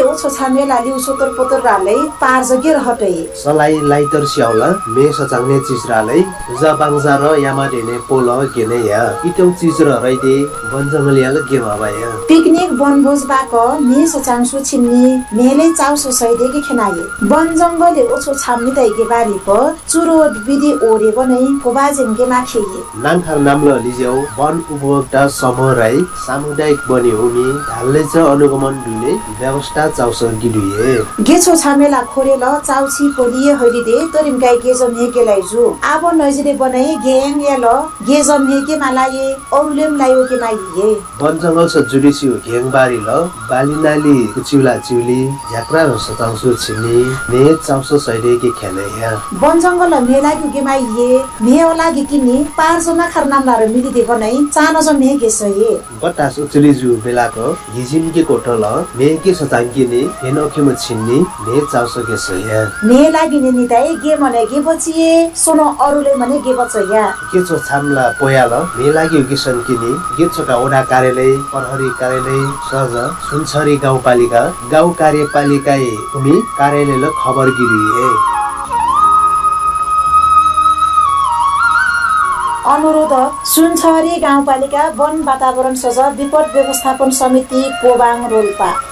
ओछो छामेला लिउ सोतर पोतर रालै पार जगे रहटै सलाई लाइटर स्याउला मे सचांगने चिजरालै जाबांजा र यामा देने पोल गेने या इटौ चिज र रैदे वन जंगल याल गेमा बाया पिकनिक बनभोज बाक मे सचांसु छिन्नी मेले चाउ सोसाइटी के खेनाये वन जंगले ओछो छामनी दैके बारी प चुरो विधि ओरे बनै कोबाजेन के माखेये नांखार नामल लिजेउ वन उपभोक्ता समूह राई सामुदायिक बनि हुमी ढाल्ले च अनुगमन दुने व्यवस्था चाउस गिडुए गेछो छामेला खोरेल चाउछि पोलिए हरिदे तरिमकाई गेजम हेके लाइजु आब नजिरे बनै गेङ याल गेजम हेके मालाये औलेम लायो के माइए वन जंगल स जुडिसिउ गेङ बारी ल बालिनाली कुचिउला चिउली झ्याक्रा र सचांसु छिनी ने चाउस सैदे के खेले या वन जंगल मेला के माइए मेवा लागि किनी पारसमा खरनाम लार मिली दे बनै चानो ज मे गेसये बटास उचली जु बेलाको हिजिम के कोठल मे के सचांगिने हेनोखे म छिन्नी ने चाउस के सया मे लागि नि निदाई गे मने गे बचिए सोनो अरुले मने गे बचया के छो छामला पोयाल मे लागि के सन्किनी गे छोटा ओडा कार्यालय प्रहरी कार्यालय सहज सुनछरी गाउँपालिका गाउँ कार्यपालिका उमी कार्यालय ल खबर गिरिए अनुरोध सुनछरी गाउँपालिका वन वातावरण सज विपद व्यवस्थापन समिति पोबाङ रोल्पा